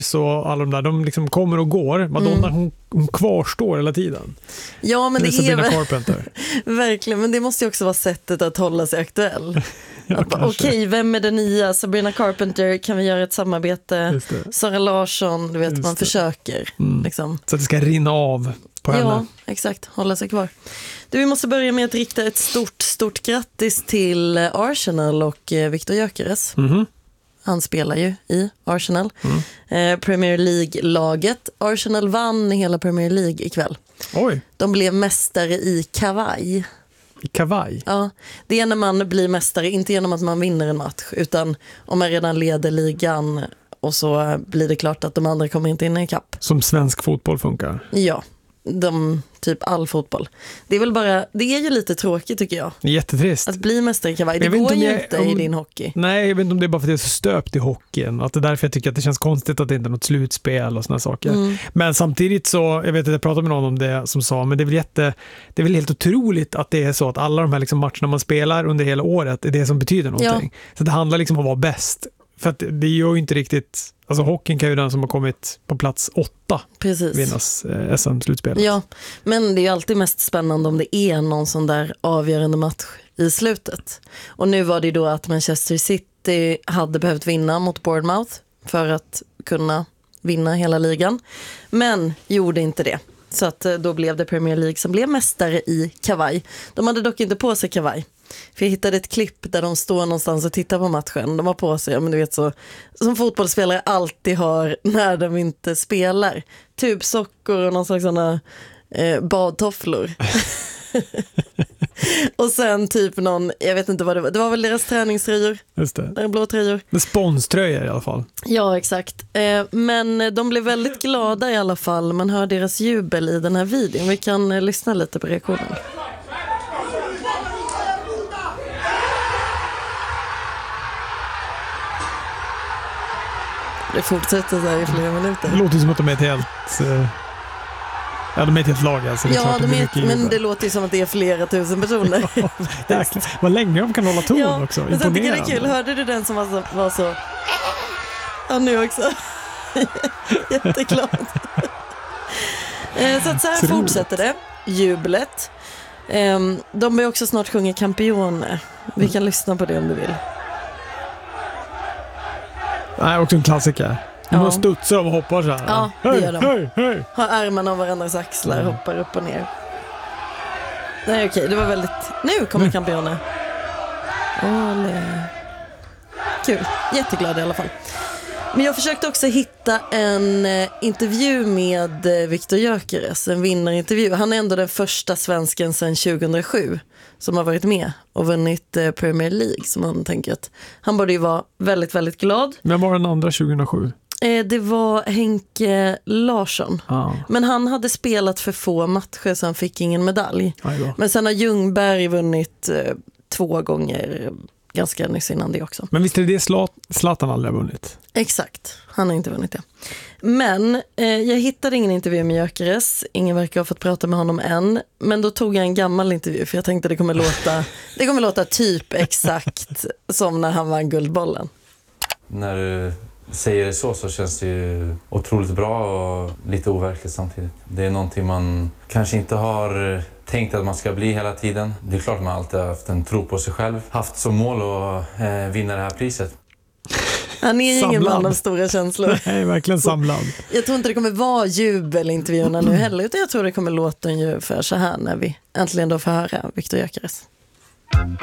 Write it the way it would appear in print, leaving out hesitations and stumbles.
så alla de där, de liksom kommer och går. Madonna, hon kvarstår hela tiden. Ja, men det är Sabrina Carpenter. Verkligen, men det måste ju också vara sättet att hålla sig aktuell. Ja, Okej, vem är den nya? Sabrina Carpenter, kan vi göra ett samarbete? Sara Larsson, du vet, man försöker. Liksom. Så att det ska rinna av på henne. Ja, exakt, hålla sig kvar. Vi måste börja med att rikta ett stort grattis till Arsenal och Viktor Gyökeres. Han spelar ju i Arsenal. Premier League-laget. Arsenal vann hela Premier League ikväll. Oj. De blev mästare i kavaj. I kavaj? Ja, det är när man blir mästare, inte genom att man vinner en match, utan om man redan leder ligan och så blir det klart att de andra kommer inte in i kapp. Som svensk fotboll funkar? Ja, typ all fotboll. Det är väl bara, det är ju lite tråkigt tycker jag. Jättetrist. Att bli mästare i kavaj, det går ju inte i din hockey. Nej, jag vet inte om det är bara för att det är så stöpt i hockeyn. Att det är därför jag tycker att det känns konstigt att det inte är något slutspel och såna saker. Men samtidigt så, jag vet att jag pratade med någon om det som sa, men det är väl helt otroligt att det är så att alla de här liksom matcherna man spelar under hela året är det som betyder någonting. Ja. Så det handlar liksom om att vara bäst. För att det gör ju inte riktigt... Alltså hockeyn kan ju den som har kommit på plats 8 vinnas SM-slutspelet. Ja, men det är ju alltid mest spännande om det är någon sån där avgörande match i slutet. Och nu var det då att Manchester City hade behövt vinna mot Bournemouth för att kunna vinna hela ligan. Men gjorde inte det. Så att då blev det Premier League som blev mästare i kavaj. De hade dock inte på sig kavaj. För jag hittade ett klipp där de står någonstans och tittar på matchen. De har på sig, men du vet så, som fotbollsspelare alltid har när de inte spelar. Tubsockor och någon slags sådana badtofflor. Och sen typ någon, jag vet inte vad det var väl deras träningströjor. Just det. Där blå tröjor. Med sponströjor i alla fall. Ja, exakt. Men de blev väldigt glada i alla fall. Man hör deras jubel i den här videon. Vi kan lyssna lite på reaktionen. Det fortsätter så här i flera minuter. Det låter som att de är ett helt... Ja, de är ett helt lag alltså. Ja, men det låter ju som att det är flera tusen personer. Vad länge de kan hålla ton också. Men sen tycker det är kul. Hörde du den som var så... Ja, nu också. Jätteklart. Så att så här fortsätter det. Jublet. De börjar också snart sjunga Campione. Vi kan lyssna på det om du vill. Nej, också en klassiker. De studsar och hoppar så här. Ja, det gör de. Hej. Har armarna av varandras axlar, hoppar upp och ner. Nej, okej, det var väldigt... Nu kommer Campione. Kul, jätteglad i alla fall. Men jag försökte också hitta en intervju med Viktor Gyökeres, en vinnarintervju. Han är ändå den första svensken sedan 2007 som har varit med och vunnit Premier League. Så man tänker att han borde ju vara väldigt, väldigt glad. Vem var den andra 2007? Det var Henke Larsson. Men han hade spelat för få matcher så han fick ingen medalj. Men sen har Ljungberg vunnit 2 gånger ganska nyss innan det också. Men visst är det Zlatan aldrig har vunnit? Exakt, han har inte vunnit det. Men jag hittade ingen intervju med Gyökeres. Ingen verkar ha fått prata med honom än. Men då tog jag en gammal intervju för jag tänkte det kommer låta typ exakt som när han vann Guldbollen. När du säger det så känns det ju otroligt bra och lite overkligt samtidigt. Det är någonting man kanske inte har tänkt att man ska bli hela tiden. Det är klart att man alltid har haft en tro på sig själv. Haft som mål att vinna det här priset. Han är ingen man av stora känslor. Nej, verkligen samlad. Jag tror inte det kommer vara jubelintervjuerna nu heller, utan jag tror det kommer låta ungefär så här när vi äntligen då får höra Viktor Gyökeres.